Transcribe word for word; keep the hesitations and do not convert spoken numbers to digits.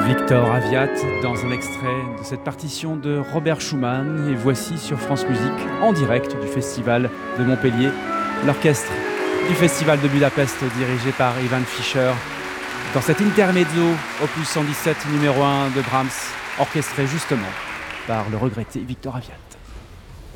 Victor Aviat dans un extrait de cette partition de Robert Schumann, et voici sur France Musique, en direct du Festival de Montpellier, l'orchestre du Festival de Budapest dirigé par Ivan Fischer, dans cet intermezzo opus cent dix-sept numéro un de Brahms, orchestré justement par le regretté Victor Aviat.